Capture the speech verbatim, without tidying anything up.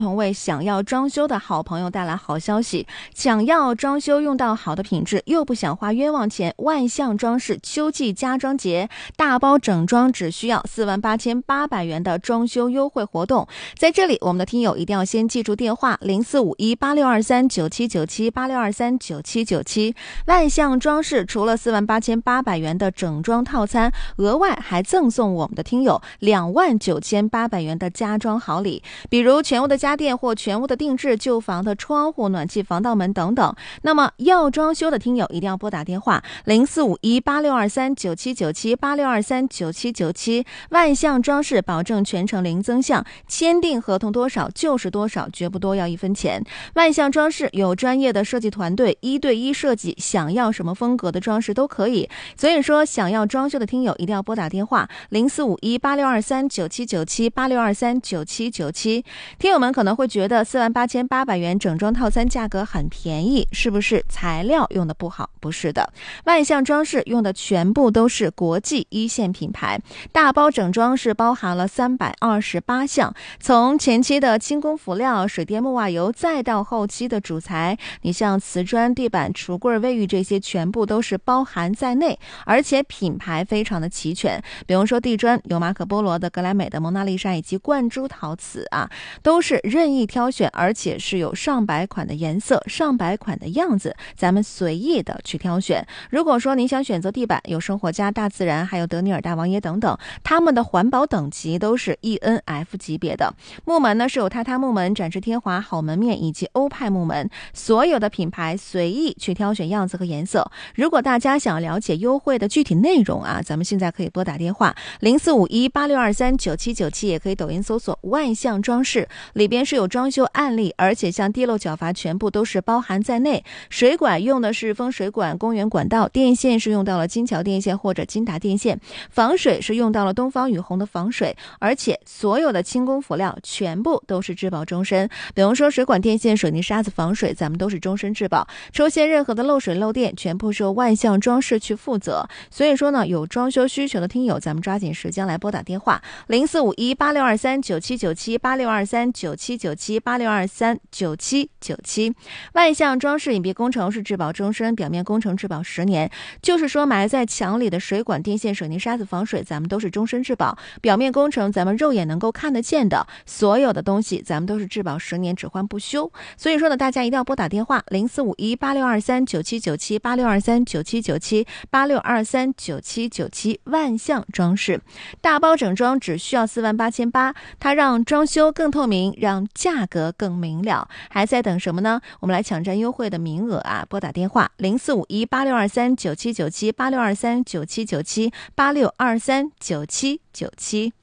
为想要装修的好朋友带来好消息，想要装修用到好的品质，又不想花冤枉钱，万象装饰秋季家装节大包整装只需要四万八千八百元的装修优惠活动。在这里，我们的听友一定要先记住电话零四五一八六二三九七九七八六二三九七九七。万象装饰除了四万八千八百元的整装套餐，额外还赠送我们的听友两万九千八百元的家装好礼，比如全屋的家电或全屋的定制、旧房的窗户、暖气、防盗门等等。那么要装修的听友一定要拨打电话零四五一八六二三九七九七八六二三九七九七。万象装饰保证全程零增项，签订合同多少就是多少，绝不多要一分钱。万象装饰有专业的设计团队，一对一设计，想要什么风格的装饰都可以。所以说，想要装修的听友一定要拨打电话零四五一八六二三九七九七八六二三九七九七。听友们可能会觉得四万八千八百元整装套餐价格很便宜，是不是材料用的不好？不是的，万象装饰用的全部都是国际一线品牌，大包整装是包含了三百二十八项，从前期的轻工辅料、水电木瓦油，再到后期的主材，你像瓷砖、地板、橱柜、卫浴这些全部都是包含在内，而且品牌非常的齐全。比如说地砖有马可波罗的、格莱美的、蒙娜丽莎以及冠珠陶瓷啊，都是任意挑选，而且是有上百款的颜色、上百款的样子，咱们随意的去挑选。如果说您想选择地板，有生活家、大自然还有德尼尔大王爷等等，他们的环保等级都是 E N F 级别的。木门呢是有榻榻木门、展翅天华、好门面以及欧派木门，所有的品牌随意去挑选样子和颜色。如果大家想了解优惠的具体内容啊，咱们现在可以拨打电话零四五一八六二三九七九七，也可以抖音搜索万象装饰，里边是有装修案例，而且像地漏角阀全部都是包含在内。水管用的是风水管、公园管道，电线是用到了金桥电线或者金达电线，防水是用到了东方雨虹的防水，而且所有的轻工辅料全部都是质保终身。比如说水管、电线、水泥、沙子防水，咱们都是终身质保，出现任何的漏水漏电，全部是由万象装饰去负责。所以说呢，有装修需求的听友，咱们抓紧时间来拨打电话零四五一八六二三九七九七八六二三九七九七八六二三九七九七。万象装饰隐蔽工程是质保终身，表面工程质保十年，就是说埋在墙里的水管、电线、水泥、沙子防水，咱们都是终身质保。表面工程咱们肉眼能够看得见的所有的东西，咱们都是质保十年，只换不修。所以说呢，大家一定要拨打电话零四五一八六二三九七九七八六二三九七九七八六二三九七九七。万象装饰大包整装只需要四万八千八，它让装修更透明，让价格更明了。还在等什么呢？我们来抢占优惠的名额啊！拨打电话零四五一八六二三九七九七八六二三九七九七八六二三九七九七。